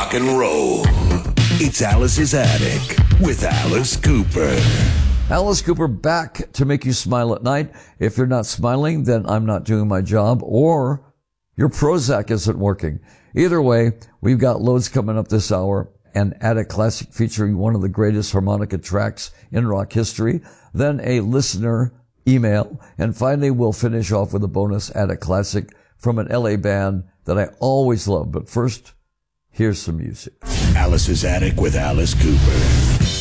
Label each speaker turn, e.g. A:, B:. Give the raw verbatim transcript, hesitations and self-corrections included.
A: rock and roll. It's Alice's Attic with Alice Cooper.
B: Alice Cooper back to make you smile at night. If you're not smiling, then I'm not doing my job, or your Prozac isn't working. Either way, we've got loads coming up this hour. An Attic Classic featuring one of the greatest harmonica tracks in rock history. Then a listener email. And finally, we'll finish off with a bonus Attic Classic from an L A band that I always love. But first, here's some music.
A: Alice's Attic with Alice Cooper.